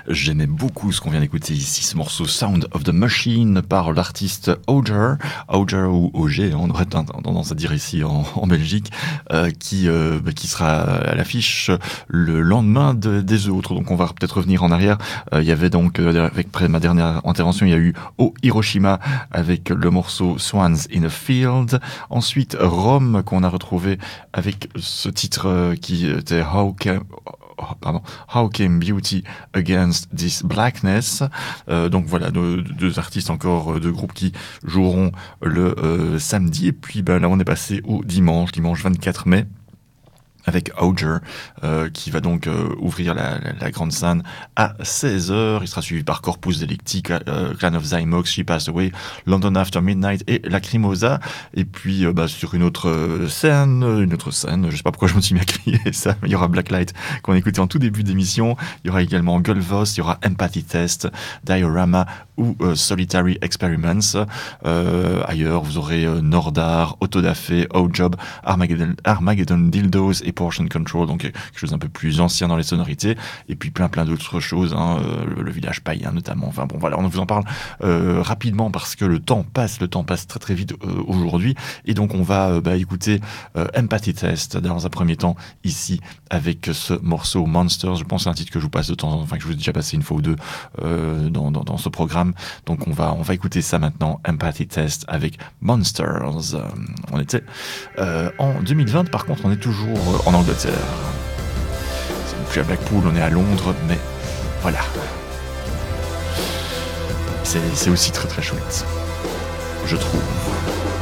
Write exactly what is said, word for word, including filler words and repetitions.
J'aimais beaucoup ce qu'on vient d'écouter ici, ce morceau Sound of the Machine par l'artiste Auger, Auger ou Auger, on aurait tendance à dire ici en, en Belgique, euh, qui, euh, bah, qui sera à l'affiche le lendemain de, des autres. Donc on va peut-être revenir en arrière. Euh, il y avait donc, euh, avec près de ma dernière intervention, il y a eu Oh Hiroshima avec le morceau Swans in a Field. Ensuite Rome qu'on a retrouvé avec ce titre euh, qui était How Can... Pardon, How Came Beauty Against This Blackness. Euh, donc voilà, deux, deux artistes encore, deux groupes qui joueront le euh, samedi. Et puis ben, là, on est passé au dimanche, dimanche vingt-quatre mai. Avec Auger, euh, qui va donc euh, ouvrir la, la, la grande scène à seize heures. Il sera suivi par Corpus Delicti, euh, Clan of Zymox, She Passed Away, London After Midnight et Lacrimosa. Et puis, euh, bah, sur une autre euh, scène, une autre scène, je sais pas pourquoi je me suis mis à crier ça, mais il y aura Blacklight qu'on a écouté en tout début d'émission. Il y aura également Gulvos, il y aura Empathy Test, Diorama ou euh, Solitary Experiments. Euh, ailleurs, vous aurez euh, Nordar, Autodafé, Ojob, Armageddon, Armageddon Dildos et Portion Control, donc quelque chose un peu plus ancien dans les sonorités, et puis plein plein d'autres choses, hein, euh, le, le village païen notamment. Enfin bon, voilà, on vous en parle euh, rapidement parce que le temps passe, le temps passe très très vite euh, aujourd'hui, et donc on va euh, bah, écouter euh, Empathy Test dans un premier temps ici avec ce morceau Monsters. Je pense que c'est un titre que je vous passe de temps en temps, enfin que je vous ai déjà passé une fois ou deux euh, dans, dans, dans ce programme. Donc on va on va écouter ça maintenant, Empathy Test avec Monsters. Euh, on était euh, en deux mille vingt, par contre on est toujours euh, en Angleterre. C'est plus à Blackpool, on est à Londres, mais voilà. C'est, c'est aussi très très chouette, je trouve.